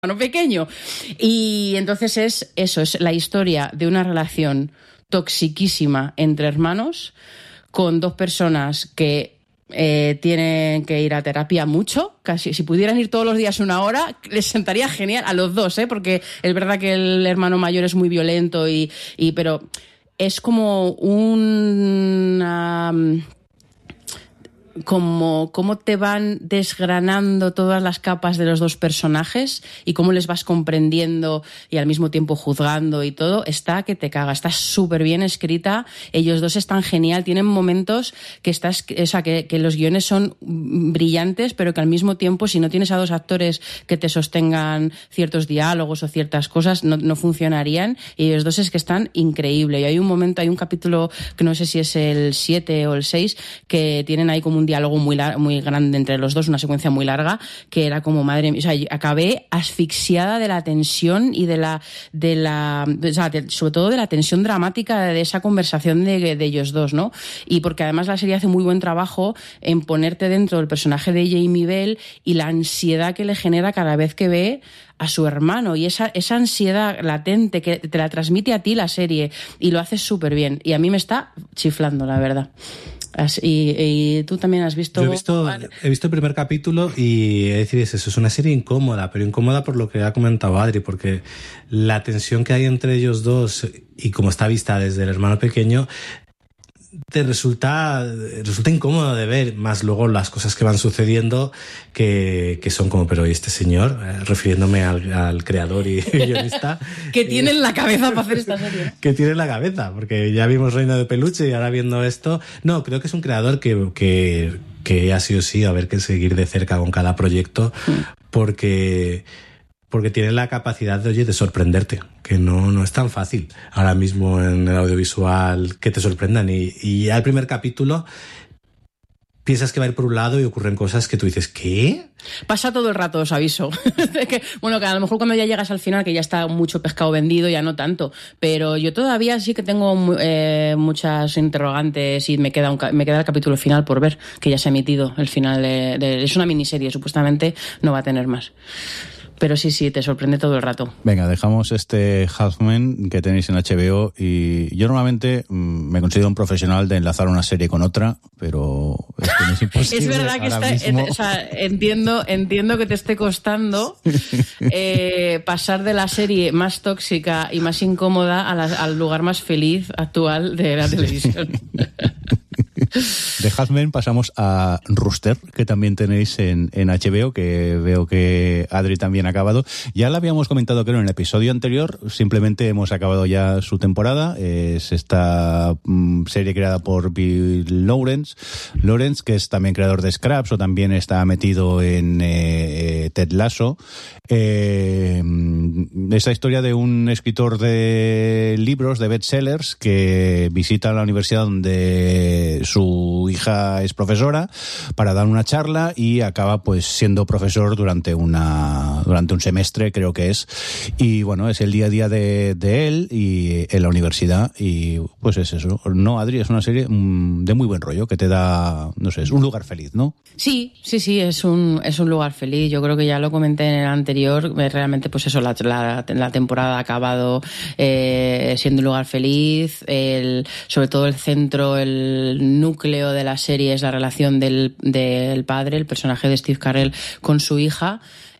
hermano pequeño. Y entonces es la historia de una relación toxiquísima entre hermanos con dos personas que tienen que ir a terapia mucho, casi si pudieran ir todos los días 1 hora, les sentaría genial a los dos, porque es verdad que el hermano mayor es muy violento pero es como cómo te van desgranando todas las capas de los dos personajes y cómo les vas comprendiendo y al mismo tiempo juzgando y todo, está que te caga, está súper bien escrita, ellos dos están genial, tienen momentos que los guiones son brillantes, pero que al mismo tiempo, si no tienes a dos actores que te sostengan ciertos diálogos o ciertas cosas, no funcionarían, y ellos dos es que están increíbles. Y hay un capítulo que no sé si es el 7 o el 6, que tienen ahí como un diálogo muy grande entre los dos, una secuencia muy larga, que era como, madre mía, o sea, acabé asfixiada de la tensión y sobre todo de la tensión dramática de esa conversación de ellos dos, ¿no? Y porque además la serie hace muy buen trabajo en ponerte dentro del personaje de Jamie Bell y la ansiedad que le genera cada vez que ve a su hermano, y esa ansiedad latente que te la transmite a ti la serie, y lo haces súper bien, y a mí me está chiflando, la verdad. Y tú también has visto... Yo he visto el primer capítulo y he decir eso, es una serie incómoda, pero incómoda por lo que ha comentado Adri, porque la tensión que hay entre ellos dos y como está vista desde el hermano pequeño te resulta incómodo de ver, más luego las cosas que van sucediendo que son como, pero ¿y este señor? Refiriéndome al creador y guionista. que tiene en la cabeza para hacer esta serie. Que tiene en la cabeza, porque ya vimos Reino de Peluche y ahora viendo esto... No, creo que es un creador que ha sido sí haber que seguir de cerca con cada proyecto, porque tiene la capacidad de sorprenderte, que no es tan fácil ahora mismo en el audiovisual que te sorprendan, y ya el primer capítulo piensas que va a ir por un lado y ocurren cosas que tú dices, ¿qué? Pasa todo el rato, os aviso. que a lo mejor cuando ya llegas al final, que ya está mucho pescado vendido, ya no tanto, pero yo todavía sí que tengo muchas interrogantes, y me queda el capítulo final por ver, que ya se ha emitido el final es una miniserie, supuestamente no va a tener más. Pero sí, te sorprende todo el rato. Venga, dejamos este Half Men que tenéis en HBO, y yo normalmente me considero un profesional de enlazar una serie con otra, pero es que no es imposible. Es verdad que entiendo que te esté costando pasar de la serie más tóxica y más incómoda al lugar más feliz actual de la televisión. De Half Men pasamos a Rooster, que también tenéis en HBO, que veo que Adri también ha acabado. Ya la habíamos comentado, creo, en el episodio anterior, simplemente hemos acabado ya su temporada. Es esta serie creada por Bill Lawrence, que es también creador de Scraps, o también está metido en Ted Lasso. Esta historia de un escritor de libros, de bestsellers, que visita la universidad donde su hija es profesora para dar una charla, y acaba pues siendo profesor durante un semestre, creo que es, y bueno, es el día a día de él y en la universidad, y pues es eso, ¿no, Adri? Es una serie de muy buen rollo, que te da, no sé, es un lugar feliz, ¿no? Sí, es un lugar feliz. Yo creo que ya lo comenté en el anterior, realmente pues eso, la temporada ha acabado siendo un lugar feliz, sobre todo el centro, el núcleo de la serie es la relación del padre, el personaje de Steve Carell, con su hija.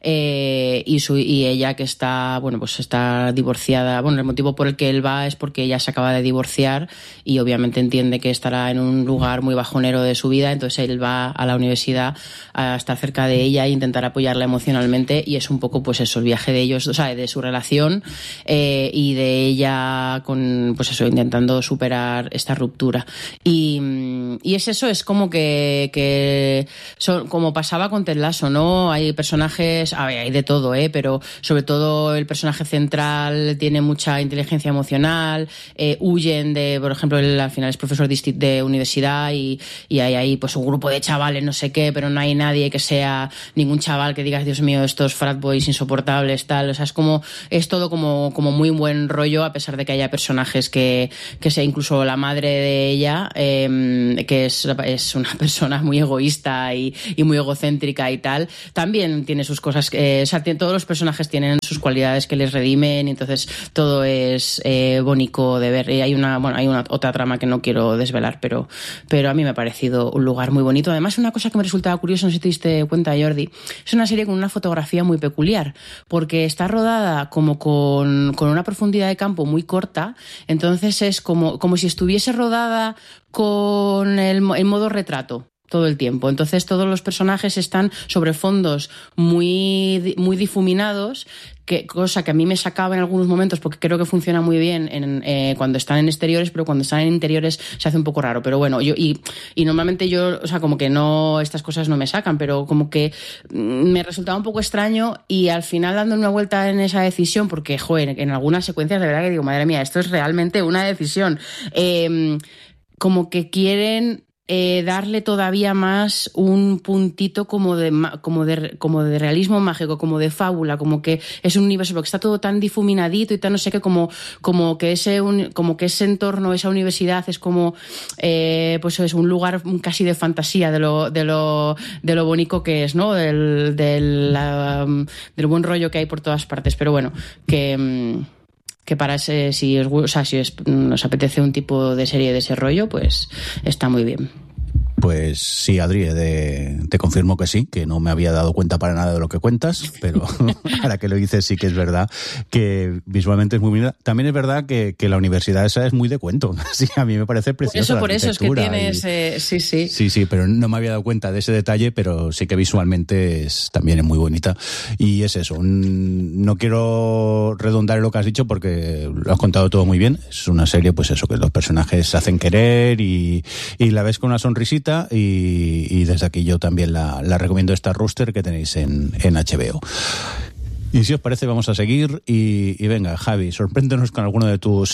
Y ella, que está divorciada. El motivo por el que él va es porque ella se acaba de divorciar y obviamente entiende que estará en un lugar muy bajonero de su vida, entonces él va a la universidad a estar cerca de ella e intentar apoyarla emocionalmente, y es un poco pues eso, el viaje de ellos, o sea, de su relación y de ella con pues eso, intentando superar esta ruptura, y es eso, es como que son, como pasaba con Ted Lasso, ¿no? Hay personajes, hay de todo, pero sobre todo el personaje central tiene mucha inteligencia emocional, huyen de, por ejemplo, él al final es profesor de universidad y hay ahí pues un grupo de chavales, no sé qué, pero no hay nadie que sea ningún chaval que digas, Dios mío, estos frat boys insoportables, tal, o sea, es todo como muy buen rollo, a pesar de que haya personajes que sea incluso la madre de ella, que es una persona muy egoísta y muy egocéntrica y tal, también tiene sus cosas, todos los personajes tienen sus cualidades que les redimen, y entonces todo es bonito de ver. Y hay una otra trama que no quiero desvelar, pero a mí me ha parecido un lugar muy bonito. Además, una cosa que me resultaba curiosa, no sé si te diste cuenta, Jordi, es una serie con una fotografía muy peculiar, porque está rodada como con una profundidad de campo muy corta, entonces es como si estuviese rodada con el modo retrato todo el tiempo. Entonces todos los personajes están sobre fondos muy difuminados, cosa que a mí me sacaba en algunos momentos, porque creo que funciona muy bien cuando están en exteriores, pero cuando están en interiores se hace un poco raro. Pero bueno, y normalmente yo, o sea, como que no, estas cosas no me sacan, pero como que me resultaba un poco extraño, y al final dando una vuelta en esa decisión, porque, joder, en algunas secuencias de verdad que digo, madre mía, esto es realmente una decisión. Como que quieren darle todavía más un puntito como de realismo mágico, como de fábula, como que es un universo, porque está todo tan difuminadito y tan no sé qué, como que ese entorno, esa universidad es como pues es un lugar casi de fantasía de lo bonito que es, ¿no? Del buen rollo que hay por todas partes. Pero bueno, que para si os apetece un tipo de serie de ese rollo, pues está muy bien. Pues sí, Adri, te confirmo que sí, que no me había dado cuenta para nada de lo que cuentas, pero ahora que lo dices sí que es verdad que visualmente es muy bonita. También es verdad que la universidad esa es muy de cuento. Sí, a mí me parece preciosa. Por eso es que tienes... Sí. Sí, pero no me había dado cuenta de ese detalle, pero sí que visualmente también es muy bonita. Y es eso, no quiero redundar en lo que has dicho porque lo has contado todo muy bien. Es una serie, pues eso, que los personajes se hacen querer y la ves con una sonrisita. Y desde aquí yo también la recomiendo, esta Rooster que tenéis en HBO. Y si os parece vamos a seguir y venga, Javi, sorpréndenos con alguno de tus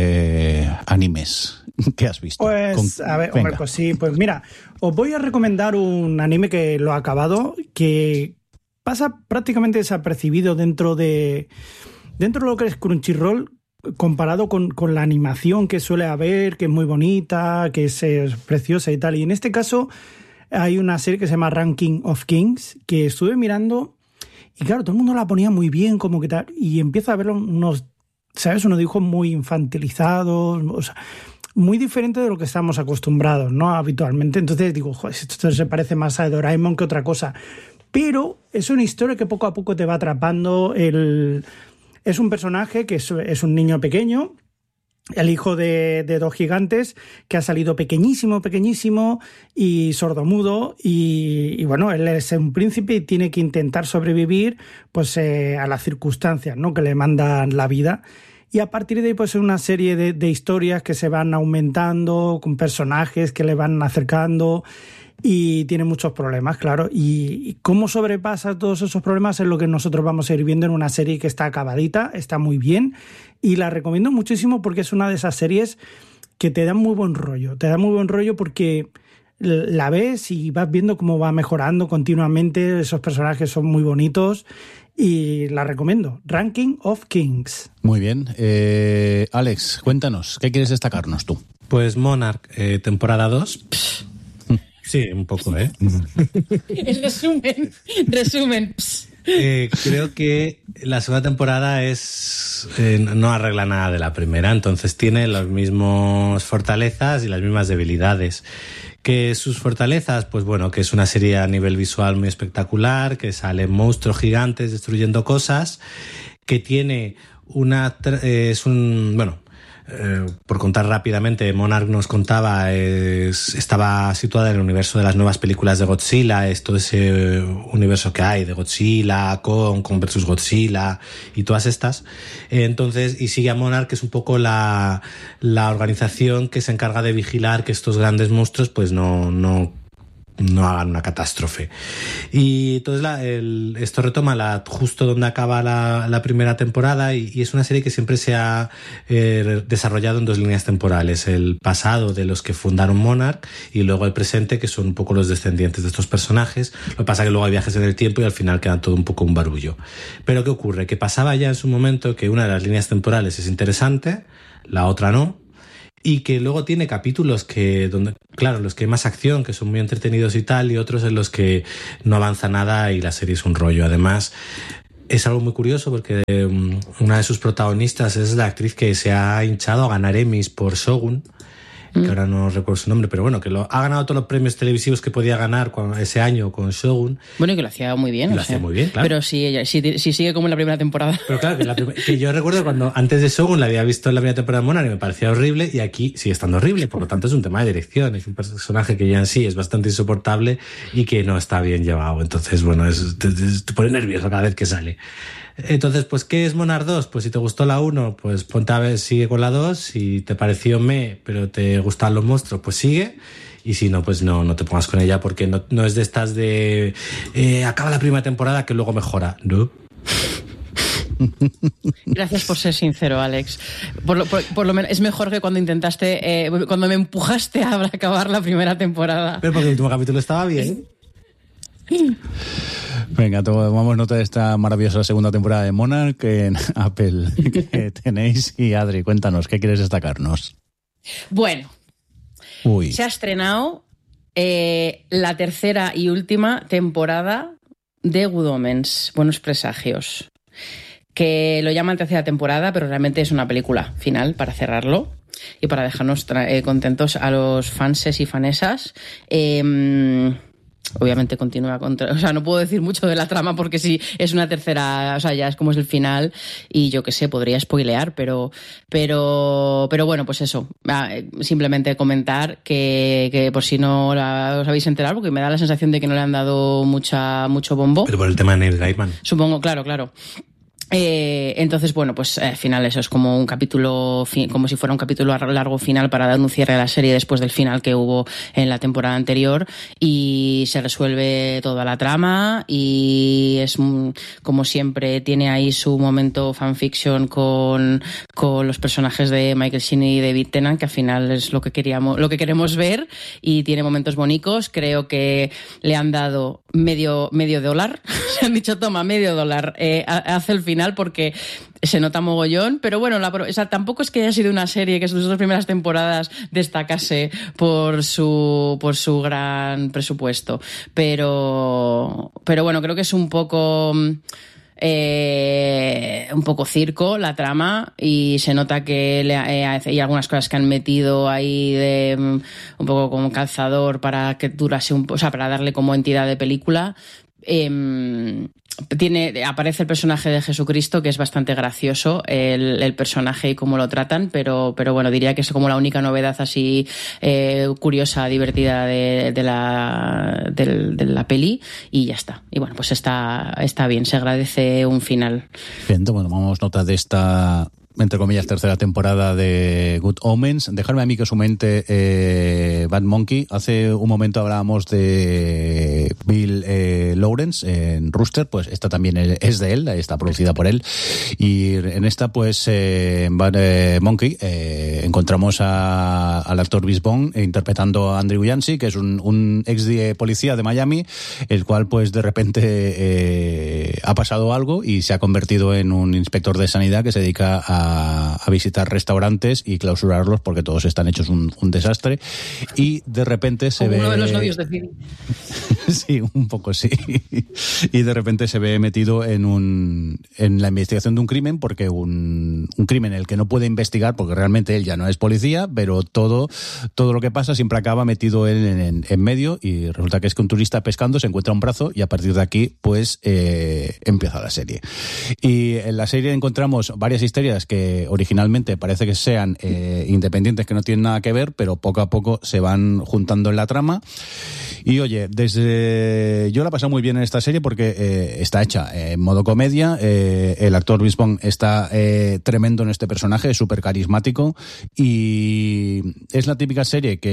animes que has visto. Pues a ver, hombre, pues sí, pues mira, os voy a recomendar un anime que lo he acabado, que pasa prácticamente desapercibido dentro de lo que es Crunchyroll, comparado con la animación que suele haber, que es muy bonita, que es preciosa y tal. Y en este caso hay una serie que se llama Ranking of Kings, que estuve mirando y claro, todo el mundo la ponía muy bien, como que tal, y empieza a ver unos dibujos muy infantilizados, o sea, muy diferente de lo que estamos acostumbrados, ¿no? Habitualmente. Entonces digo, joder, esto se parece más a Doraemon que otra cosa. Pero es una historia que poco a poco te va atrapando. Es un personaje que es un niño pequeño, el hijo de dos gigantes, que ha salido pequeñísimo y sordomudo, y bueno, él es un príncipe y tiene que intentar sobrevivir pues a las circunstancias, ¿no?, que le mandan la vida. Y a partir de ahí pues es una serie de historias que se van aumentando, con personajes que le van acercando, y tiene muchos problemas, claro. Y cómo sobrepasa todos esos problemas es lo que nosotros vamos a ir viendo en una serie que está acabadita, está muy bien, y la recomiendo muchísimo porque es una de esas series que te da muy buen rollo. Te da muy buen rollo porque la ves y vas viendo cómo va mejorando continuamente, esos personajes son muy bonitos, y la recomiendo. Ranking of Kings. Muy bien. Alex, cuéntanos, ¿qué quieres destacarnos tú? Pues Monarch, temporada 2. Sí, un poco, ¿eh? El resumen. Creo que la segunda temporada no arregla nada de la primera, entonces tiene las mismas fortalezas y las mismas debilidades. Que sus fortalezas, pues bueno, que es una serie a nivel visual muy espectacular, que salen monstruos gigantes destruyendo cosas, que tiene por contar rápidamente, Monarch nos contaba, estaba situada en el universo de las nuevas películas de Godzilla, es todo ese universo que hay de Godzilla, Kong versus Godzilla y todas estas. Entonces, y sigue a Monarch, que es un poco la organización que se encarga de vigilar que estos grandes monstruos pues no hagan una catástrofe. Y entonces esto retoma justo donde acaba la primera temporada, y es una serie que siempre se ha desarrollado en dos líneas temporales: el pasado de los que fundaron Monarch y luego el presente, que son un poco los descendientes de estos personajes. Lo que pasa es que luego hay viajes en el tiempo y al final queda todo un poco un barullo. Pero ¿qué ocurre? Que pasaba ya en su momento que una de las líneas temporales es interesante, la otra no. y que luego tiene capítulos donde, claro, los que hay más acción, que son muy entretenidos y tal, y otros en los que no avanza nada y la serie es un rollo. Además, es algo muy curioso porque una de sus protagonistas es la actriz que se ha hinchado a ganar Emmys por Shogun, que ahora no recuerdo su nombre, pero bueno, que ha ganado todos los premios televisivos que podía ganar ese año con Shogun. Bueno, y que lo hacía muy bien. Lo hacía muy bien, claro. Pero si sigue como en la primera temporada. Pero claro, que yo recuerdo cuando antes de Shogun la había visto en la primera temporada de Monarch y me parecía horrible, y aquí sigue estando horrible, por lo tanto es un tema de dirección, es un personaje que ya en sí es bastante insoportable y que no está bien llevado. Entonces, bueno, te pone nervioso cada vez que sale. Entonces, pues, ¿qué es Monarch 2? Pues si te gustó la 1, pues ponte a ver, sigue con la 2. Si te pareció pero te gustan los monstruos, pues sigue. Y si no, pues no te pongas con ella, porque no es de estas de acaba la primera temporada que luego mejora. No. Gracias por ser sincero, Alex. Por lo menos es mejor que cuando intentaste, cuando me empujaste a acabar la primera temporada. Pero porque el último capítulo estaba bien. Venga, tomamos nota de esta maravillosa segunda temporada de Monarch en Apple que tenéis. Y Adri, cuéntanos, ¿qué quieres destacarnos? Bueno, se ha estrenado la tercera y última temporada de Good Omens, Buenos Presagios, que lo llaman tercera temporada, pero realmente es una película final para cerrarlo y para dejarnos contentos a los fanses y fanesas. Obviamente continúa o sea, no puedo decir mucho de la trama porque si es una tercera, o sea, ya es como es el final y yo qué sé, podría spoilear, pero bueno, pues eso, simplemente comentar que por si no os habéis enterado, porque me da la sensación de que no le han dado mucho bombo. Pero por el tema de Neil Gaiman. Supongo, claro. Entonces, bueno, pues al final eso es como un capítulo, como si fuera un capítulo largo final para dar un cierre a la serie después del final que hubo en la temporada anterior, y se resuelve toda la trama y es como siempre tiene ahí su momento fanfiction con los personajes de Michael Sheen y David Tennant, que al final es lo que queremos ver, y tiene momentos bonitos. Creo que le han dado medio dólar, se han dicho toma $10, hace el final, porque se nota mogollón, pero bueno, o sea, tampoco es que haya sido una serie que sus dos primeras temporadas destacase por su gran presupuesto, pero bueno, creo que es un poco circo la trama, y se nota que hay algunas cosas que han metido ahí de un poco como calzador para que durase o sea, para darle como entidad de película. Aparece el personaje de Jesucristo, que es bastante gracioso el personaje y cómo lo tratan, pero bueno, diría que es como la única novedad así curiosa, divertida de la peli, y ya está. Y bueno, pues está bien, se agradece un final. Bien, bueno, tomamos nota de esta, entre comillas, tercera temporada de Good Omens. Dejarme a mí que os comente Bad Monkey. Hace un momento hablábamos de Bill Lawrence en Rooster, pues esta también es de él, está producida por él, y en esta pues Bad Monkey encontramos al actor Vince Vaughn interpretando a Andrew Yancey, que es un ex policía de Miami, el cual pues de repente ha pasado algo y se ha convertido en un inspector de sanidad que se dedica a visitar restaurantes y clausurarlos porque todos están hechos un desastre, y de repente se ve... Uno de los novios de Phoebe. Sí, un poco sí. Y de repente se ve metido en la investigación de un crimen, porque un crimen en el que no puede investigar porque realmente él ya no es policía, pero todo lo que pasa siempre acaba metido él en medio, y resulta que es que un turista pescando se encuentra un brazo, y a partir de aquí pues empieza la serie. Y en la serie encontramos varias historias que originalmente parece que sean independientes, que no tienen nada que ver, pero poco a poco se van juntando en la trama. Y oye, yo la he pasado muy bien en esta serie porque está hecha en modo comedia. El actor Vince Vaughn está tremendo en este personaje, es súper carismático, y es la típica serie que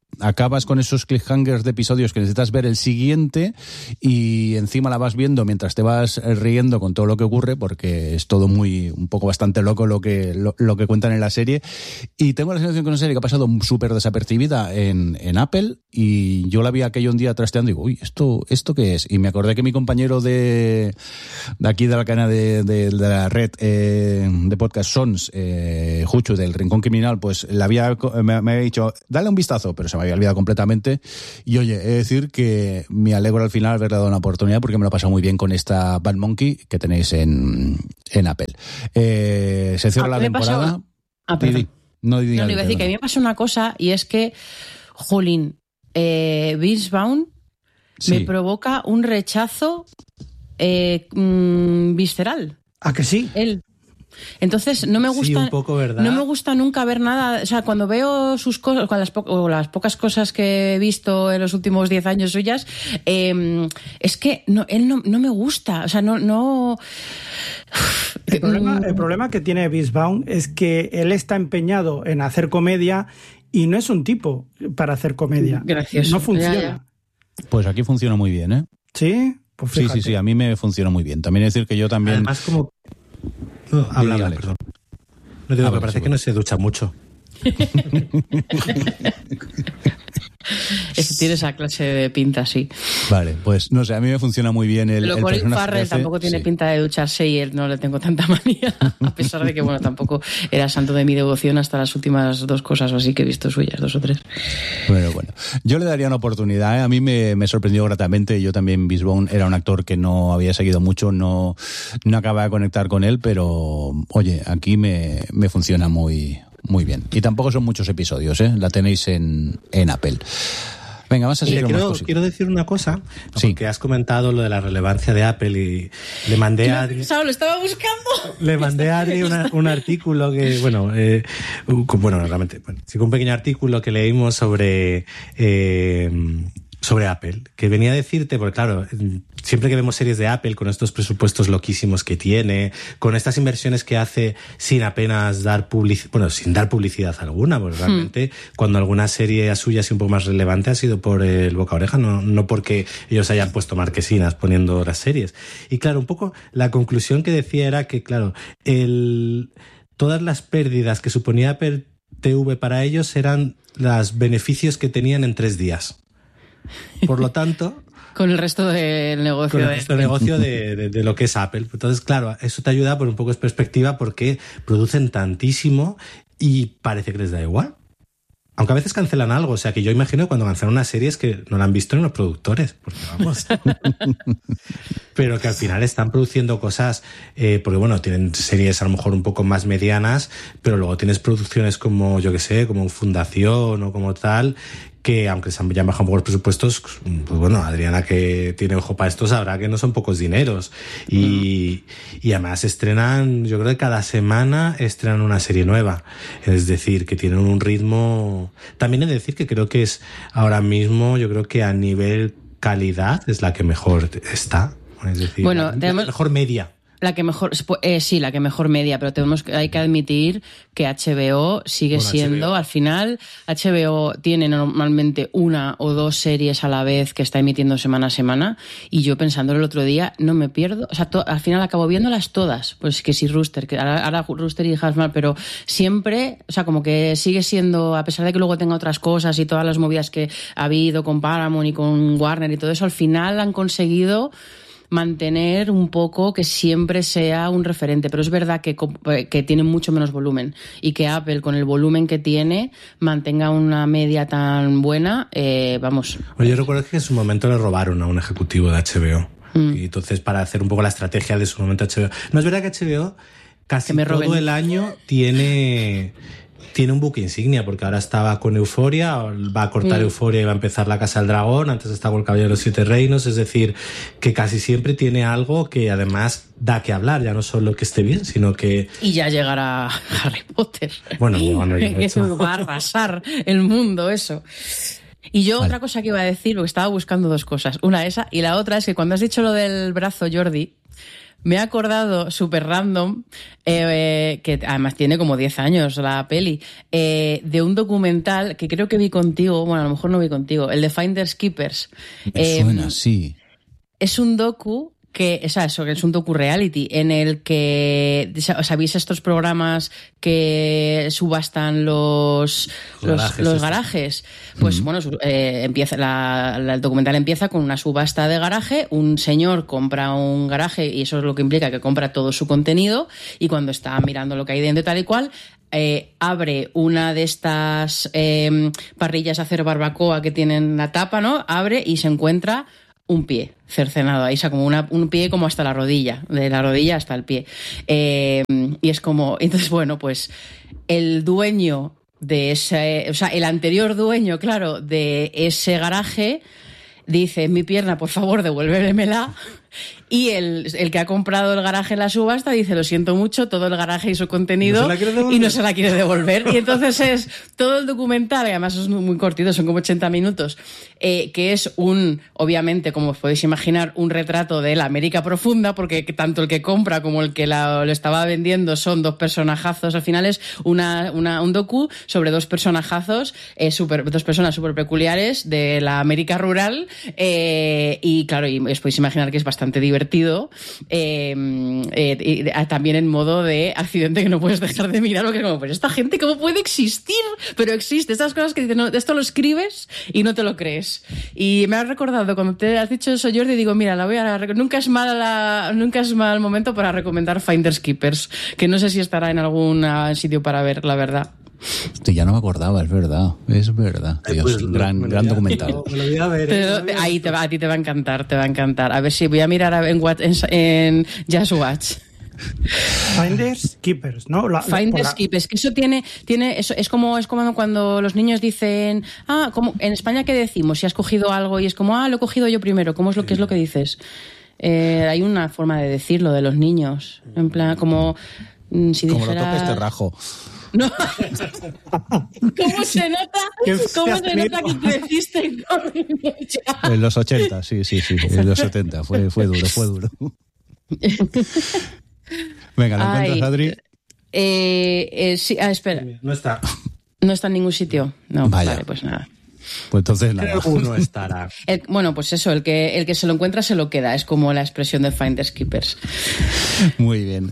acabas con esos cliffhangers de episodios que necesitas ver el siguiente y encima la vas viendo mientras te vas riendo con todo lo que ocurre, porque es todo un poco bastante loco lo que cuentan en la serie. Y tengo la sensación que es una serie que ha pasado súper desapercibida en Apple, y yo la vi aquello un día trasteando y digo, uy, ¿esto qué es? Y me acordé que mi compañero de aquí de la cadena de la red de podcast Sons, Juchu del Rincón Criminal, pues me había dicho, dale un vistazo, pero se me había olvidado completamente. Y oye, he de decir que me alegro al final haberle dado una oportunidad, porque me lo he pasado muy bien con esta Bad Monkey que tenéis en Apple. Se cierra la temporada. No iba a decir que a mí me pasó una cosa, y es que, jolín, Vince Vaughn me provoca un rechazo visceral. ¿A que sí? Él. Entonces no me gusta, sí, un poco, ¿verdad? No me gusta nunca ver nada, o sea, cuando veo sus cosas, las pocas cosas que he visto en los últimos 10 años suyas, es que él no me gusta, o sea, no. El problema que tiene Vince Vaughn es que él está empeñado en hacer comedia y no es un tipo para hacer comedia. Gracioso. No funciona. Ya. Pues aquí funciona muy bien, ¿eh? ¿Sí? Pues fíjate. Sí, a mí me funciona muy bien. También es decir que yo también... Además, como... Habla, perdón. No digo que parece que no se ducha mucho. Tiene esa clase de pinta, sí. Vale, pues no sé, a mí me funciona muy bien el Colin Farrell tampoco tiene pinta de ducharse, y él no le tengo tanta manía, a pesar de que, bueno, tampoco era santo de mi devoción hasta las últimas 2 cosas o así que he visto suyas, 2 o 3. Bueno, yo le daría una oportunidad, ¿eh? A mí me sorprendió gratamente. Yo también, Vince Vaughn era un actor que no había seguido mucho, no acababa de conectar con él, pero oye, aquí me funciona muy bien. Y tampoco son muchos episodios, ¿eh? La tenéis en Apple. Venga, vas a seguir. Quiero decir una cosa, porque has comentado lo de la relevancia de Apple, y le mandé a Adri... Lo estaba buscando. Le mandé a Adri un artículo que, realmente, sí, un pequeño artículo que leímos sobre Apple, que venía a decirte, porque claro, siempre que vemos series de Apple con estos presupuestos loquísimos que tiene, con estas inversiones que hace sin apenas dar sin dar publicidad alguna, porque realmente cuando alguna serie suya ha sido un poco más relevante ha sido por el boca a oreja, no porque ellos hayan puesto marquesinas poniendo las series. Y claro, un poco la conclusión que decía era que, claro, todas las pérdidas que suponía Apple TV para ellos eran los beneficios que tenían en 3 días. Por lo tanto, con el resto del negocio. Con el resto del negocio de lo que es Apple. Entonces, claro, eso te ayuda por un poco de perspectiva, porque producen tantísimo y parece que les da igual. Aunque a veces cancelan algo. O sea, que yo imagino que cuando cancelan una serie es que no la han visto ni los productores. Porque vamos. Pero que al final están produciendo cosas, porque bueno, tienen series a lo mejor un poco más medianas, pero luego tienes producciones como, yo que sé, como Fundación o como tal, que aunque se han ya bajado un poco los presupuestos, pues bueno, Adriana, que tiene ojo para esto, sabrá que no son pocos dineros. Y además estrenan, yo creo que cada semana estrenan una serie nueva. Es decir, que tienen un ritmo... También he de decir que creo que es ahora mismo, yo creo que a nivel calidad es la que mejor está. Es decir, bueno, la mejor media. La que mejor, sí, la que mejor media, pero hay que admitir que HBO sigue siendo, al final, HBO tiene normalmente 1 o 2 series a la vez que está emitiendo semana a semana, y yo pensándolo el otro día, no me pierdo, o sea, al final acabo viéndolas todas, pues que sí, Rooster, que ahora Rooster y Halfman, pero siempre, o sea, como que sigue siendo, a pesar de que luego tenga otras cosas y todas las movidas que ha habido con Paramount y con Warner y todo eso, al final han conseguido mantener un poco que siempre sea un referente, pero es verdad que tiene mucho menos volumen, y que Apple, con el volumen que tiene, mantenga una media tan buena, vamos. Oye, yo recuerdo que en su momento le robaron a un ejecutivo de HBO, y entonces, para hacer un poco la estrategia de su momento HBO, no es verdad que HBO casi todo el año tiene un buque insignia, porque ahora estaba con Euphoria, va a cortar Euphoria y va a empezar La Casa del Dragón, antes estaba con El Caballero de los 7 Reinos, es decir, que casi siempre tiene algo que además da que hablar, ya no solo que esté bien, sino que... Y ya llegará Harry Potter. Bueno, eso va a arrasar el mundo, eso. Y yo otra cosa que iba a decir, porque estaba buscando 2 cosas, una esa, y la otra es que cuando has dicho lo del brazo, Jordi, me he acordado, súper random, que además tiene como 10 años la peli, de un documental que creo que vi contigo, bueno, a lo mejor no vi contigo, el de Finders Keepers. Me suena, sí. Es un docu que es un docu-reality en el que, ¿sabéis estos programas que subastan los garajes? Pues bueno, el documental empieza con una subasta de garaje, un señor compra un garaje y eso es lo que implica que compra todo su contenido y cuando está mirando lo que hay dentro tal y cual, abre una de estas parrillas a hacer barbacoa que tienen la tapa, ¿no? Abre y se encuentra un pie cercenado ahí, o sea, como un pie como hasta la rodilla, de la rodilla hasta el pie. Y es como, entonces, bueno, pues el dueño de ese, o sea, el anterior dueño, claro, de ese garaje, dice, mi pierna, por favor, devuélvemela. Y el que ha comprado el garaje en la subasta dice, lo siento mucho, todo el garaje y su contenido y no se la quiere devolver. Y entonces es todo el documental, y además es muy cortito, son como 80 minutos, que es obviamente, como os podéis imaginar, un retrato de la América profunda, porque tanto el que compra como el que lo estaba vendiendo son dos personajazos. Al final es un docu sobre dos personajazos, dos personas súper peculiares de la América rural, y claro, y os podéis imaginar que es bastante divertido, también en modo de accidente que no puedes dejar de mirar, porque es como, pues esta gente, ¿cómo puede existir? Pero existe, estas cosas que dices, no, esto lo escribes y no te lo crees. Y me has recordado, cuando te has dicho eso, Jordi, digo, mira, nunca es mal momento para recomendar Finders Keepers, que no sé si estará en algún sitio para ver, la verdad. Ya no me acordaba, es verdad. Dios, pues, gran documental. Me lo voy a ver. A ti te va a encantar. A ver si voy a mirar en Just Watch. Finders Keepers, ¿no? Finders Keepers, que eso tiene eso es como cuando los niños dicen, como en España, ¿qué decimos? Si has cogido algo y es como, lo he cogido yo primero, ¿qué es lo que dices? Hay una forma de decirlo de los niños, en plan, como si como dijera... lo toques te rajo. No. ¿Cómo se nota que creciste conmigo ya? En los 80, sí. En los 70, fue duro. Venga, ¿lo encuentras, Adri? Sí, espera. No está. ¿No está en ningún sitio? No, vaya. Vale, pues nada. Pues entonces nada. Uno estará. Bueno, pues eso, el que se lo encuentra se lo queda. Es como la expresión de Finders Keepers. Muy bien.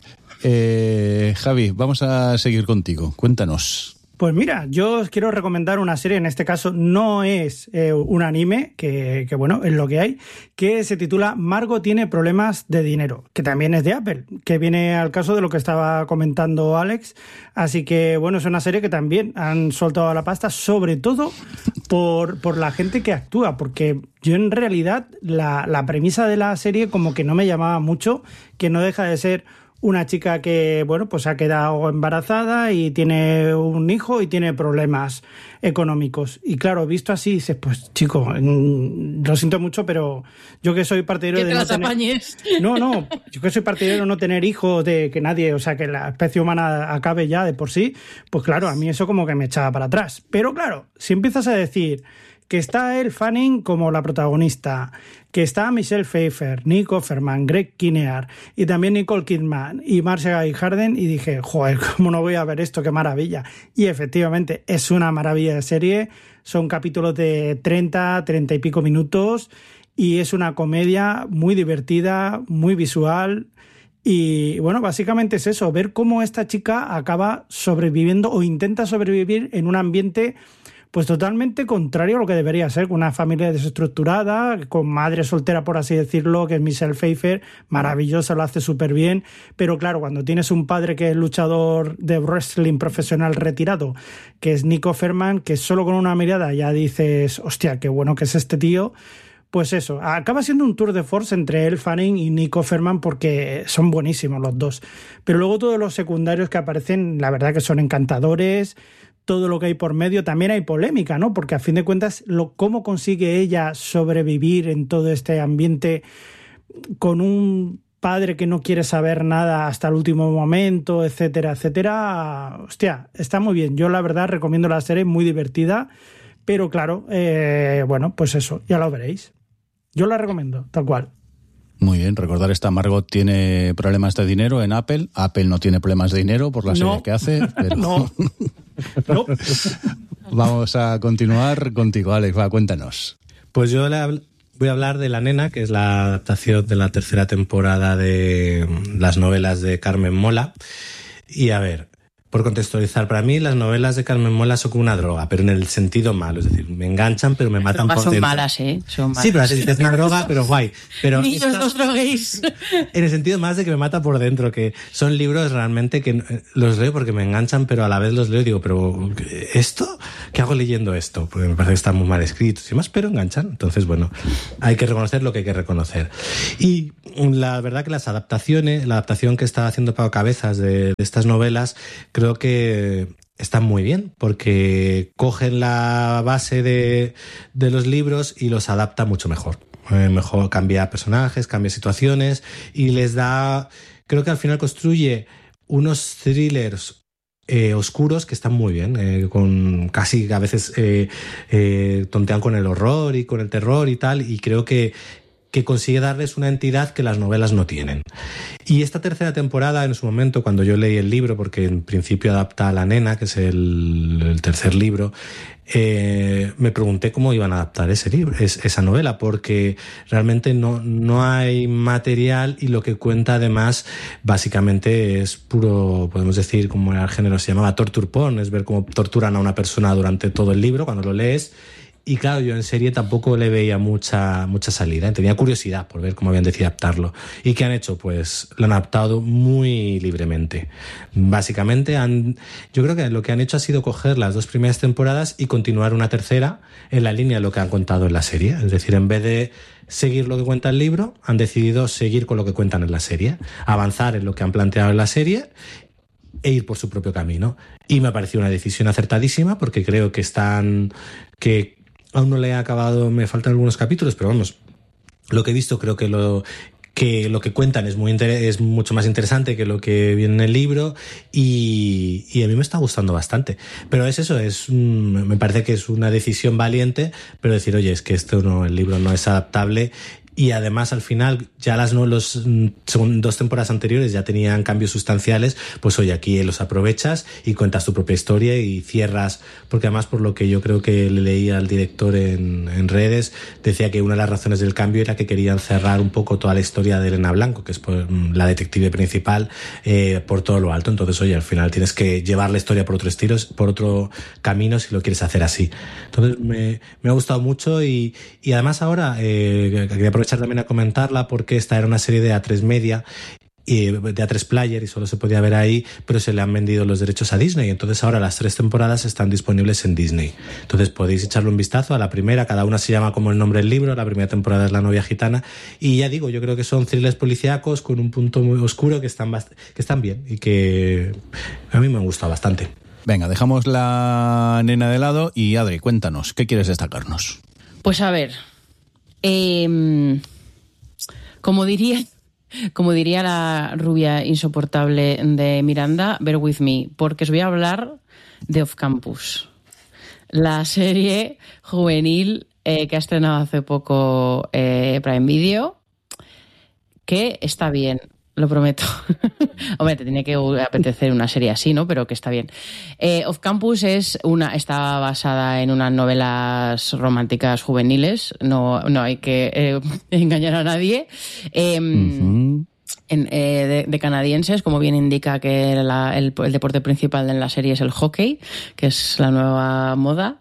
Javi, vamos a seguir contigo. Cuéntanos. Pues mira, yo os quiero recomendar una serie, en este caso no es un anime, que bueno, es lo que hay, que se titula Margo tiene problemas de dinero, que también es de Apple, que viene al caso de lo que estaba comentando Alex. Así que bueno, es una serie que también han soltado la pasta, sobre todo por la gente que actúa, porque yo en realidad la premisa de la serie como que no me llamaba mucho, que no deja de ser una chica que, bueno, pues ha quedado embarazada y tiene un hijo y tiene problemas económicos. Y claro, visto así, dices, pues chico, lo siento mucho, pero yo que soy partidario de no tener... No, yo que soy partidario de no tener hijos, de que nadie, o sea, que la especie humana acabe ya de por sí, pues claro, a mí eso como que me echaba para atrás. Pero claro, si empiezas a decir que está Elle Fanning como la protagonista, que está Michelle Pfeiffer, Nick Offerman, Greg Kinnear y también Nicole Kidman y Marcia Gay Harden, y dije, joder, ¿cómo no voy a ver esto? ¡Qué maravilla! Y efectivamente es una maravilla de serie, son capítulos de 30 y pico minutos y es una comedia muy divertida, muy visual. Y bueno, básicamente es eso, ver cómo esta chica acaba sobreviviendo o intenta sobrevivir en un ambiente pues totalmente contrario a lo que debería ser, una familia desestructurada, con madre soltera, por así decirlo, que es Michelle Pfeiffer, maravillosa, lo hace súper bien, pero claro, cuando tienes un padre que es luchador de wrestling profesional retirado, que es Nick Offerman, que solo con una mirada ya dices, hostia, qué bueno que es este tío, pues eso, acaba siendo un tour de force entre Elle Fanning y Nick Offerman porque son buenísimos los dos, pero luego todos los secundarios que aparecen, la verdad que son encantadores. Todo lo que hay por medio, también hay polémica, ¿no? Porque a fin de cuentas, cómo consigue ella sobrevivir en todo este ambiente con un padre que no quiere saber nada hasta el último momento, etcétera, etcétera. Hostia, está muy bien. Yo la verdad recomiendo la serie, muy divertida, pero claro, bueno, pues eso, ya lo veréis. Yo la recomiendo, tal cual. Muy bien, recordar esta Margot tiene problemas de dinero en Apple. Apple no tiene problemas de dinero por la serie que hace. Pero... No. Vamos a continuar contigo, Alex. Va, cuéntanos. Pues yo voy a hablar de La Nena, que es la adaptación de la tercera temporada de las novelas de Carmen Mola. Y a ver, por contextualizar, para mí las novelas de Carmen Mola son como una droga, pero en el sentido malo, es decir, me enganchan pero me matan por dentro. Son malas, ¿eh? Son malas. Sí, pero así es una droga, pero guay. Pero niños, no os droguéis. En el sentido más de que me mata por dentro, que son libros realmente que los leo porque me enganchan, pero a la vez los leo y digo, pero ¿esto? ¿Qué hago leyendo esto? Porque me parece que están muy mal escritos y demás, pero enganchan. Entonces, bueno, hay que reconocer lo que hay que reconocer. Y la verdad que las adaptaciones, la adaptación que está haciendo Pau Cabezas de estas novelas, creo que están muy bien, porque cogen la base de los libros y los adapta mucho mejor. Mejor cambia personajes, cambia situaciones y les da... Creo que al final construye unos thrillers oscuros que están muy bien, con casi a veces tontean con el horror y con el terror y tal, y creo que consigue darles una entidad que las novelas no tienen. Y esta tercera temporada, en su momento, cuando yo leí el libro, porque en principio adapta a La Nena, que es el tercer libro, me pregunté cómo iban a adaptar ese libro, esa novela, porque realmente no hay material y lo que cuenta además básicamente es puro, podemos decir, como el género se llamaba, torture porn, es ver cómo torturan a una persona durante todo el libro cuando lo lees. Y claro, yo en serie tampoco le veía mucha salida. Tenía curiosidad por ver cómo habían decidido adaptarlo. ¿Y qué han hecho? Pues lo han adaptado muy libremente. Básicamente yo creo que lo que han hecho ha sido coger las 2 primeras temporadas y continuar una tercera en la línea de lo que han contado en la serie. Es decir, en vez de seguir lo que cuenta el libro, han decidido seguir con lo que cuentan en la serie. Avanzar en lo que han planteado en la serie e ir por su propio camino. Y me ha parecido una decisión acertadísima, porque creo que aún no le he acabado, me faltan algunos capítulos, pero vamos, lo que he visto creo que lo que cuentan es mucho más interesante que lo que viene en el libro y a mí me está gustando bastante. Pero es eso, me parece que es una decisión valiente, pero decir, oye, es que el libro no es adaptable. Y además al final ya los 2 temporadas anteriores ya tenían cambios sustanciales, pues oye, aquí los aprovechas y cuentas tu propia historia y cierras, porque además por lo que yo creo que le leía al director en redes, decía que una de las razones del cambio era que querían cerrar un poco toda la historia de Elena Blanco, que es la detective principal, por todo lo alto. Entonces oye, al final tienes que llevar la historia por otro camino si lo quieres hacer así. Entonces me ha gustado mucho y además ahora quería aprovechar también a comentarla porque esta era una serie de A3 Media y de A3 Player y solo se podía ver ahí, pero se le han vendido los derechos a Disney, entonces ahora las 3 temporadas están disponibles en Disney. Entonces podéis echarle un vistazo a la primera, cada una se llama como el nombre del libro, la primera temporada es La novia gitana y ya digo, yo creo que son thrillers policíacos con un punto muy oscuro que están bien y que a mí me han gustado bastante. Venga, dejamos La Nena de lado y Adri, cuéntanos, ¿qué quieres destacarnos? Pues a ver, como diría la rubia insoportable de Miranda, bear with me, porque os voy a hablar de Off Campus, la serie juvenil que ha estrenado hace poco Prime Video, que está bien. Lo prometo. Hombre, te tiene que apetecer una serie así, ¿no? Pero que está bien. Off Campus está basada en unas novelas románticas juveniles. No hay que engañar a nadie. De canadienses, como bien indica que el deporte principal en la serie es el hockey, que es la nueva moda.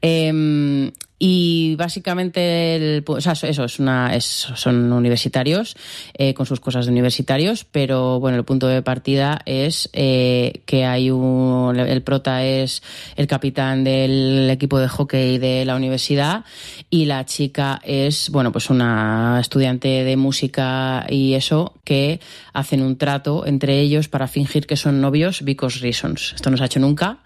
Y básicamente son universitarios con sus cosas de universitarios, pero bueno, el punto de partida es que el prota es el capitán del equipo de hockey de la universidad y la chica es, bueno, pues una estudiante de música y eso, que hacen un trato entre ellos para fingir que son novios because reasons. Esto no se ha hecho nunca.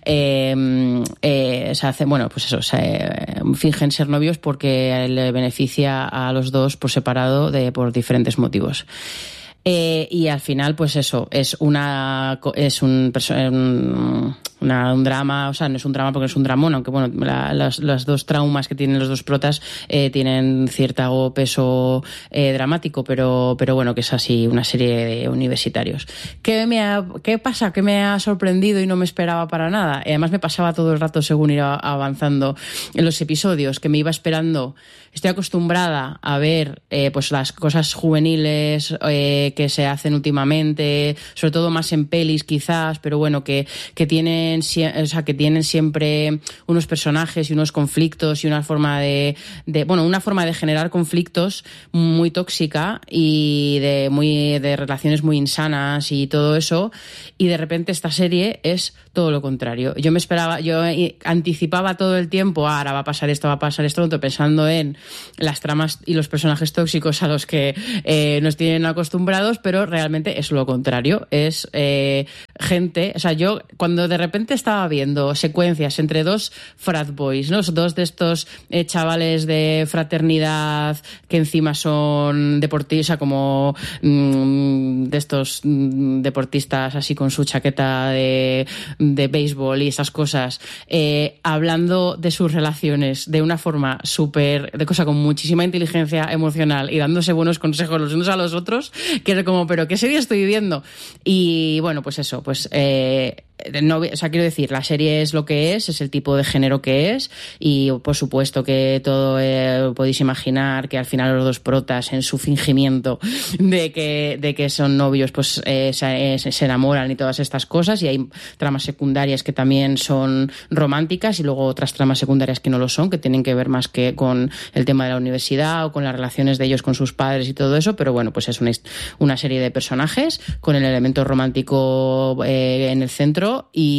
Fingen ser novios porque le beneficia a los dos por separado por diferentes motivos. Y al final, pues eso, es un un drama, o sea, no es un drama porque es un dramón, aunque bueno, los dos traumas que tienen los dos protas tienen cierto peso dramático, pero bueno, que es así una serie de universitarios. ¿Qué pasa? ¿Qué me ha sorprendido y no me esperaba para nada? Además me pasaba todo el rato según iba avanzando en los episodios, que me iba esperando. Estoy acostumbrada a ver pues las cosas juveniles que se hacen últimamente, sobre todo más en pelis quizás, pero bueno, que tienen siempre unos personajes y unos conflictos y una forma de generar conflictos muy tóxica y de relaciones muy insanas y todo eso, y de repente esta serie es todo lo contrario. Yo anticipaba todo el tiempo, ahora va a pasar esto, pensando en las tramas y los personajes tóxicos a los que nos tienen acostumbrados, pero realmente es lo contrario. Es gente, o sea, yo cuando de repente estaba viendo secuencias entre dos frat boys, ¿no? Dos de estos chavales de fraternidad que encima son deportistas, como de estos deportistas así con su chaqueta de béisbol y esas cosas, hablando de sus relaciones de una forma de cosa con muchísima inteligencia emocional y dándose buenos consejos los unos a los otros, que era como, pero ¿qué serie estoy viendo? Y bueno, pues eso, pues no, o sea, quiero decir, la serie es lo que es el tipo de género que es, y por supuesto que todo podéis imaginar que al final los dos protas, en su fingimiento de que son novios, pues se enamoran y todas estas cosas, y hay tramas secundarias que también son románticas y luego otras tramas secundarias que no lo son, que tienen que ver más que con el tema de la universidad o con las relaciones de ellos con sus padres y todo eso, pero bueno, pues es una serie de personajes con el elemento romántico en el centro.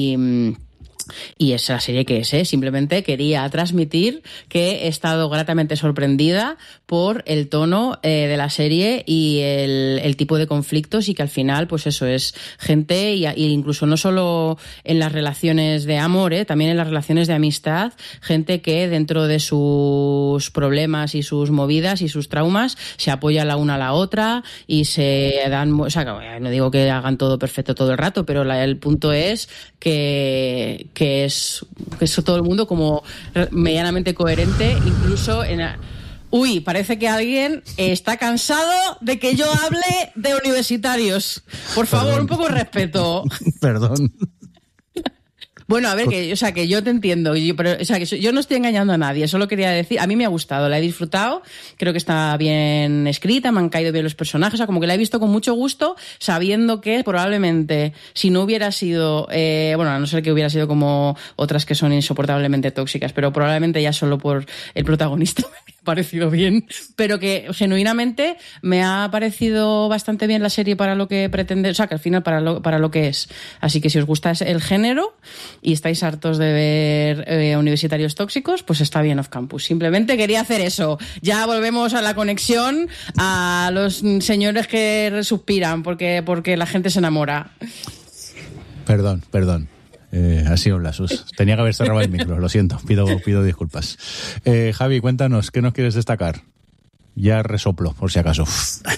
Y es la serie que es, simplemente quería transmitir que he estado gratamente sorprendida por el tono de la serie y el tipo de conflictos, y que al final pues eso es gente, y incluso no solo en las relaciones de amor, también en las relaciones de amistad, gente que dentro de sus problemas y sus movidas y sus traumas se apoya la una a la otra y se dan, o sea, no digo que hagan todo perfecto todo el rato, pero el punto es que es todo el mundo como medianamente coherente, incluso en... Uy, parece que alguien está cansado de que yo hable de universitarios. Por favor, Perdón. Un poco de respeto. Perdón. Bueno, a ver, que yo te entiendo, pero yo no estoy engañando a nadie, solo quería decir, a mí me ha gustado, la he disfrutado, creo que está bien escrita, me han caído bien los personajes, o sea, como que la he visto con mucho gusto, sabiendo que probablemente, si no hubiera sido, a no ser que hubiera sido como otras que son insoportablemente tóxicas, pero probablemente ya solo por el protagonista me ha parecido bien, pero que genuinamente me ha parecido bastante bien la serie para lo que pretende, o sea, que al final para lo que es. Así que si os gusta el género y estáis hartos de ver universitarios tóxicos, pues está bien Off Campus. Simplemente quería hacer eso. Ya volvemos a la conexión a los señores que suspiran porque la gente se enamora. Perdón. Ha sido un lapsus. Tenía que haber cerrado el micro, lo siento, pido disculpas. Javi, cuéntanos, ¿qué nos quieres destacar? Ya resoplo, por si acaso.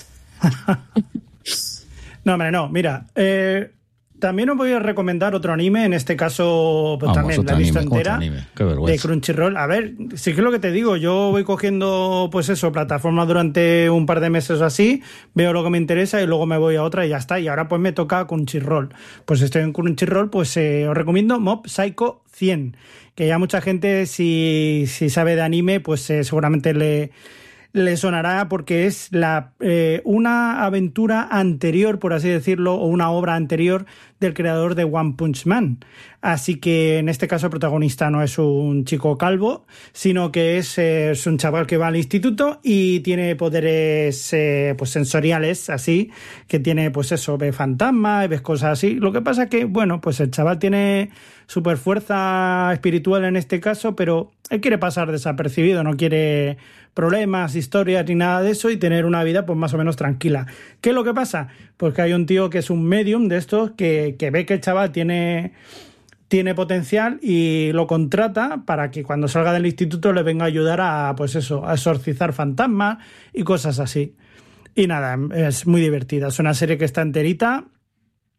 No, hombre, no, mira, también os voy a recomendar otro anime, en este caso pues también la he visto entera, de Crunchyroll. A ver, sí que es lo que te digo, yo voy cogiendo pues eso, plataformas durante un par de meses o así, veo lo que me interesa y luego me voy a otra y ya está, y ahora pues me toca Crunchyroll. Pues estoy en Crunchyroll, pues os recomiendo Mob Psycho 100, que ya mucha gente si sabe de anime pues seguramente le sonará, porque es una aventura anterior, por así decirlo, o una obra anterior del creador de One Punch Man. Así que en este caso el protagonista no es un chico calvo, sino que es un chaval que va al instituto y tiene poderes pues sensoriales, así, que tiene pues eso, ve fantasmas, ves cosas así. Lo que pasa que, bueno, pues el chaval tiene super fuerza espiritual en este caso, pero él quiere pasar desapercibido, no quiere problemas, historias ni nada de eso, y tener una vida pues más o menos tranquila. ¿Qué es lo que pasa? Pues que hay un tío que es un medium de estos que ve que el chaval tiene potencial y lo contrata para que cuando salga del instituto le venga a ayudar a pues eso, a exorcizar fantasmas y cosas así. Y nada, es muy divertida. Es una serie que está enterita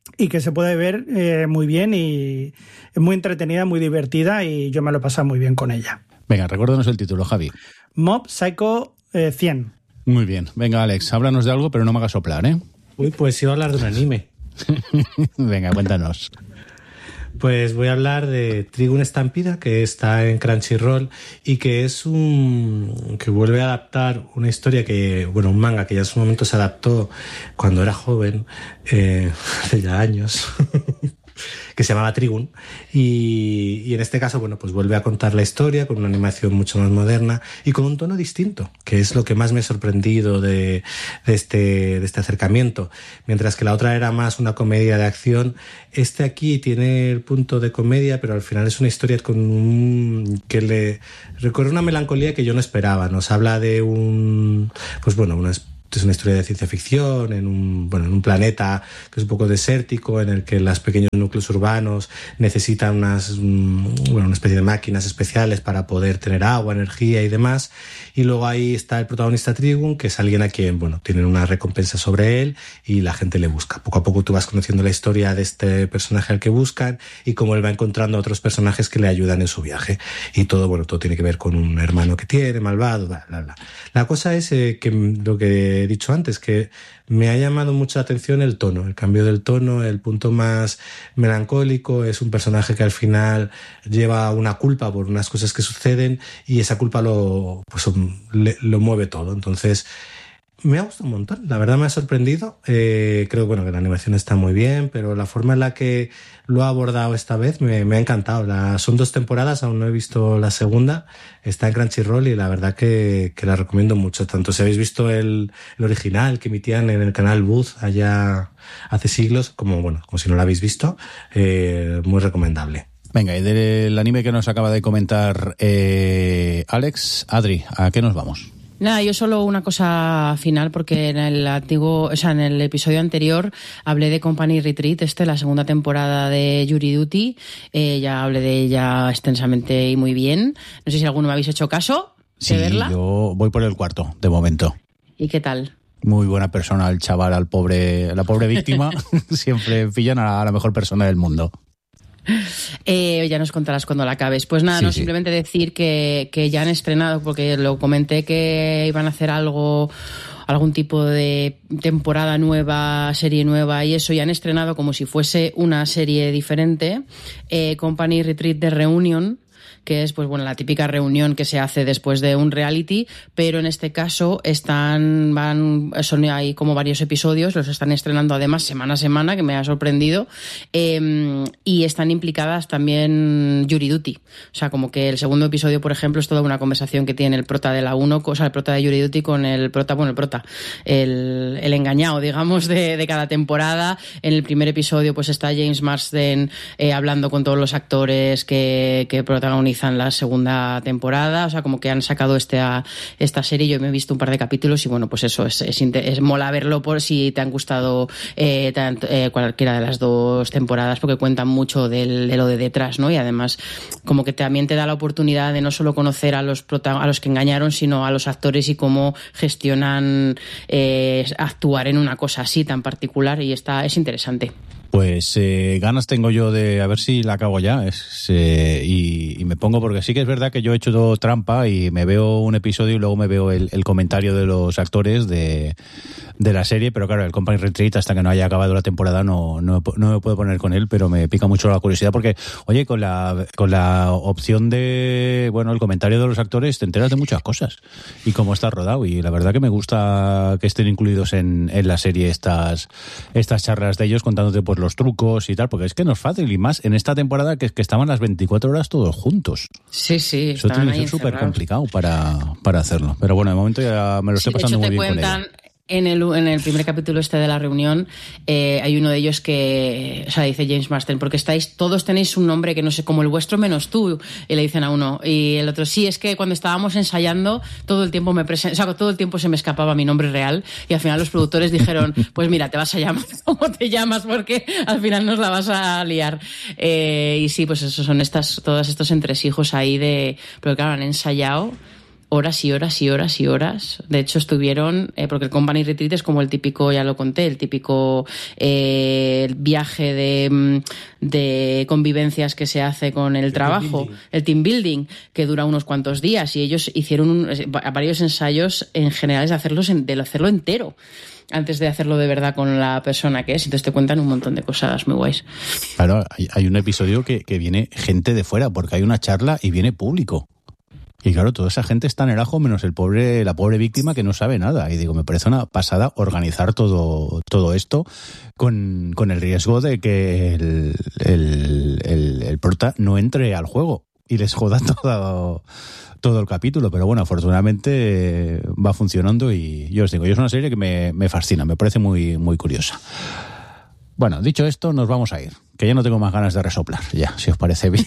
y que se puede ver muy bien y es muy entretenida, muy divertida y yo me lo he pasado muy bien con ella. Venga, recuérdanos el título, Javi. Mob Psycho 100. Muy bien. Venga, Alex, háblanos de algo, pero no me hagas soplar, ¿eh? Uy, pues iba a hablar de un anime. Venga, cuéntanos. Pues voy a hablar de Trigun Stampida, que está en Crunchyroll y que es que vuelve a adaptar una historia un manga que ya en su momento se adaptó cuando era joven, hace ya años, que se llamaba Trigun, y en este caso, pues vuelve a contar la historia con una animación mucho más moderna y con un tono distinto, que es lo que más me ha sorprendido de este acercamiento. Mientras que la otra era más una comedia de acción, este aquí tiene el punto de comedia, pero al final es una historia que le recorre una melancolía que yo no esperaba. Nos habla de es una historia de ciencia ficción en un planeta que es un poco desértico, en el que los pequeños núcleos urbanos necesitan una especie de máquinas especiales para poder tener agua, energía y demás. Y luego ahí está el protagonista Trigun, que es alguien a quien, tienen una recompensa sobre él y la gente le busca. Poco a poco tú vas conociendo la historia de este personaje al que buscan y cómo él va encontrando a otros personajes que le ayudan en su viaje. Y todo tiene que ver con un hermano que tiene, malvado, bla, bla, bla. La cosa es que lo que he dicho antes, que me ha llamado mucho la atención el tono, el cambio del tono, el punto más melancólico. Es un personaje que al final lleva una culpa por unas cosas que suceden y esa culpa lo mueve todo. Entonces me ha gustado un montón, la verdad me ha sorprendido. Creo que la animación está muy bien, pero la forma en la que lo ha abordado esta vez me ha encantado. Son 2 temporadas, aún no he visto la segunda, está en Crunchyroll y la verdad que la recomiendo mucho. Tanto si habéis visto el original que emitían en el canal Buzz allá hace siglos, como si no lo habéis visto, muy recomendable. Venga, y del anime que nos acaba de comentar Alex, Adri, ¿a qué nos vamos? Nada, yo solo una cosa final, porque en el episodio anterior hablé de Company Retreat, la segunda temporada de Jury Duty. Ya hablé de ella extensamente y muy bien. No sé si alguno me habéis hecho caso de verla. Sí, yo voy por el 4, de momento. ¿Y qué tal? Muy buena persona el chaval, la pobre víctima. Siempre pillan a la mejor persona del mundo. Ya nos contarás cuando la acabes. Pues nada, simplemente decir que ya han estrenado, porque lo comenté que iban a hacer algún tipo de temporada nueva, serie nueva y eso, ya han estrenado como si fuese una serie diferente, Company Retreat de Reunion, que es la típica reunión que se hace después de un reality, pero en este caso son ahí como varios episodios, los están estrenando además semana a semana, que me ha sorprendido, y están implicadas también Jury Duty. O sea, como que el segundo episodio, por ejemplo, es toda una conversación que tiene el prota de la 1, el prota de Jury Duty con el engañado, digamos, de cada temporada. En el primer episodio pues está James Marsden hablando con todos los actores que protagonizan la segunda temporada. O sea, como que han sacado esta serie. Yo me he visto un par de capítulos y pues eso es mola verlo por si te han gustado cualquiera de las 2 temporadas, porque cuentan mucho de lo de detrás, ¿no? Y además como que también te da la oportunidad de no solo conocer a los que engañaron, sino a los actores y cómo gestionan actuar en una cosa así tan particular, y es interesante. Pues ganas tengo yo de a ver si la acabo ya y me pongo, porque sí que es verdad que yo he hecho todo trampa y me veo un episodio y luego me veo el comentario de los actores de la serie, pero claro, el Company Retreat, hasta que no haya acabado la temporada no me puedo poner con él, pero me pica mucho la curiosidad porque, oye, con la opción de, el comentario de los actores te enteras de muchas cosas y cómo está rodado, y la verdad que me gusta que estén incluidos en la serie estas charlas de ellos contándote pues los trucos y tal, porque es que no es fácil, y más en esta temporada que estaban las 24 horas todos juntos. Sí. Eso tiene que ser súper complicado para hacerlo. Pero de momento ya me lo estoy pasando muy bien con ella. En el primer capítulo de la reunión hay uno de ellos que, dice James Marsden, porque todos tenéis un nombre que no sé, como el vuestro menos tú, y le dicen a uno, y el otro, sí, es que cuando estábamos ensayando todo el tiempo todo el tiempo se me escapaba mi nombre real, y al final los productores dijeron, pues mira, te vas a llamar como te llamas, porque al final nos la vas a liar. Y sí, pues eso son todos estos entresijos ahí pero claro, han ensayado horas y horas y horas y horas. De hecho, estuvieron, porque el Company Retreat es como el típico, ya lo conté, el típico viaje de convivencias que se hace con el trabajo, el team building, que dura unos cuantos días, y ellos hicieron varios ensayos en general de hacerlo entero antes de hacerlo de verdad con la persona que es. Entonces te cuentan un montón de cosas muy guays. Claro, hay un episodio que viene gente de fuera, porque hay una charla y viene público. Y claro, toda esa gente está en el ajo, menos la pobre víctima que no sabe nada. Y digo, me parece una pasada organizar todo esto con el riesgo de que el prota no entre al juego y les joda todo el capítulo. Pero bueno, afortunadamente va funcionando, y yo os digo, es una serie que me fascina, me parece muy, muy curiosa. Bueno, dicho esto, nos vamos a ir, que ya no tengo más ganas de resoplar, ya, si os parece bien.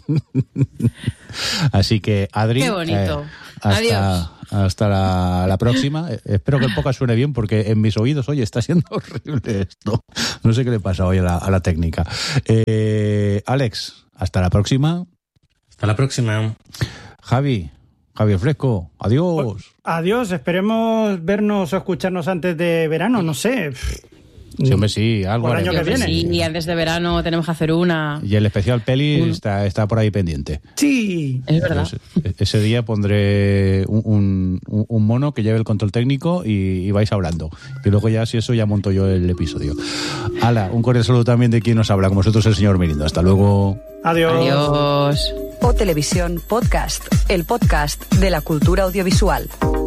Así que, Adri, qué bonito. Adiós. Hasta la próxima. Espero que el podcast suene bien, porque en mis oídos, oye, está siendo horrible esto. No sé qué le pasa hoy a la técnica. Alex, hasta la próxima. Hasta la próxima. Javier Fresco, adiós. Adiós, esperemos vernos o escucharnos antes de verano, no sé. Sí, hombre, sí, algo. Por el año que viene. Sí, y antes de verano tenemos que hacer una. Y el especial peli está por ahí pendiente. Sí. Es verdad. Pues ese día pondré un mono que lleve el control técnico y vais hablando. Y luego ya, si eso, ya monto yo el episodio. Hala, un cordial saludo también de quien nos habla, con vosotros el señor Mirindo. Hasta luego. Adiós. Adiós. O Televisión Podcast, el podcast de la cultura audiovisual.